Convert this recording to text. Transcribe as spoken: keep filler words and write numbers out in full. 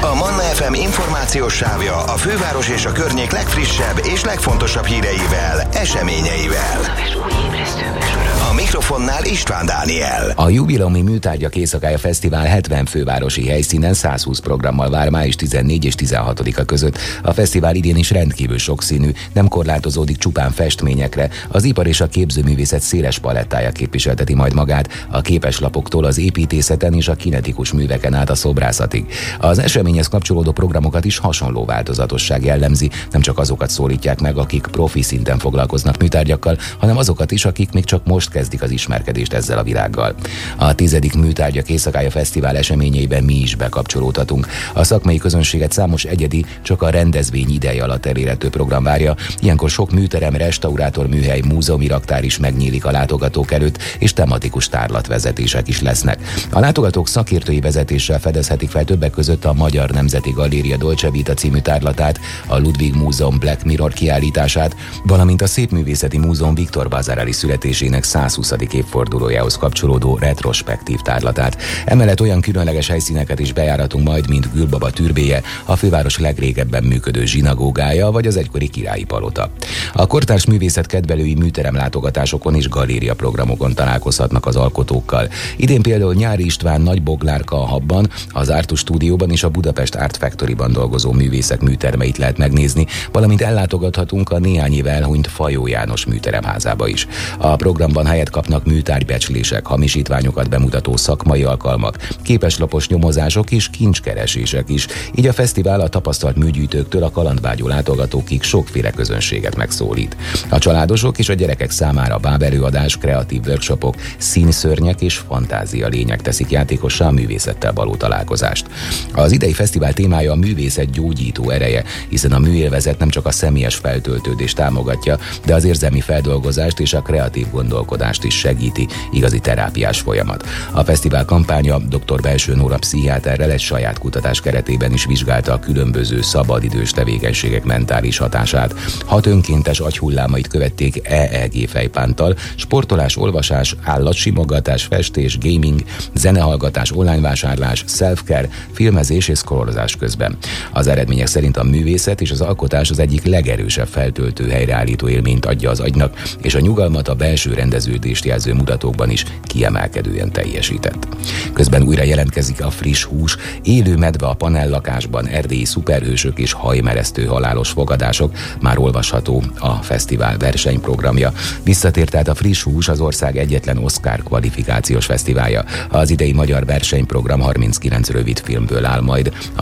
A Manna ef em információs sávja a főváros és a környék legfrissebb és legfontosabb híreivel, eseményeivel. A mikrofonnál István Dániel. A Jubileumi Műtárgyak Éjszakája Fesztivál hetven fővárosi helyszínen száz húsz programmal vár május tizennégyedike és tizenhatodika között. A fesztivál idén is rendkívül sokszínű, nem korlátozódik csupán festményekre, az ipar és a képzőművészet széles palettája képviselteti majd magát, a képeslapoktól az építészeten és a kinetikus műveken át a szobrászatig. Az eseményhez kapcsolódó programokat is hasonló változatosság jellemzi, nem csak azokat szólítják meg, akik profi szinten foglalkoznak műtárgyakkal, hanem azokat is, akik még csak most kezdik az ismerkedést ezzel a világgal. A tizedik Műtárgyak Éjszakája Fesztivál eseményeiben mi is bekapcsolódhatunk. A szakmai közönséget számos egyedi, csak a rendezvény ideje alatt elérhető program várja. Ilyenkor sok műterem, restaurátor, műhely, múzeumi raktár is megnyílik a látogatók előtt, és tematikus tárlatvezetések is lesznek. A látogatók szakértői vezetéssel fedezhetik fel többek között a Magyar Nemzeti Galéria Dolce Vita című tárlatát, a Ludwig Múzeum Black Mirror kiállítását, valamint a Szépművészeti Múzeum Viktor Vasarely születésének száz huszadik évfordulójához kapcsolódó retrospektív tárlatát. Emellett olyan különleges helyszíneket is bejáratunk majd, mint Gülbaba türbéje, a főváros legrégebben működő zsinagógája, vagy az egykori királyi palota. A kortárs művészet kedvelői műterem látogatásokon és galéria programokon találkozhatnak az alkotókkal. Idén például Nyári István Nagy Boglárka a Habban, az Artus Stúdióban és a Budapest Art Factoryban dolgozó művészek műtermeit lehet megnézni, valamint ellátogathatunk a néhány éve elhunyt Fajó János műteremházába is. A programban helyet kapnak műtárgybecslések, hamisítványokat bemutató szakmai alkalmak, képeslapos nyomozások és kincskeresések is. Így a fesztivál a tapasztalt műgyűjtőktől a kalandvágyó látogatókig sokféle közönséget megszólít. A családosok és a gyerekek számára bábelőadás, kreatív workshopok, színszörnyek és fantázia lények teszik játékossá a művészettel való találkozást. Az idei fesztivál témája a művészet gyógyító ereje, hiszen a műélvezet nem csak a személyes feltöltődést támogatja, de az érzelmi feldolgozást és a kreatív gondolkodást is segíti, igazi terápiás folyamat. A fesztivál kampánya dr. Belső Nóra pszichiáterrel egy saját kutatás keretében is vizsgálta a különböző szabadidős tevékenységek mentális hatását. Hat önkéntes agyhullámait követték é é gé fejpánttal, sportolás, olvasás, állatsimogatás, festés, gaming, zenehallgatás, online vásárlás, self-care, filmezés és scrollozás közben. Az eredmények szerint a művészet és az alkotás az egyik legerősebb feltöltő helyreállító élményt adja az agynak, és a nyugalmat a belső rendeződést jelző mutatókban is kiemelkedően teljesített. Közben újra jelentkezik a friss hús, élő medve a panellakásban, erdélyi szuperhősök és hajmeresztő halálos fogadások, már olvasható a fesztivál versenyprogramja. Visszatért tehát a friss hús, az ország egyetlen Oscar kvalifikációs fesztiválja. Az idei magyar versenyprogram harminckilenc rövid filmből áll majd.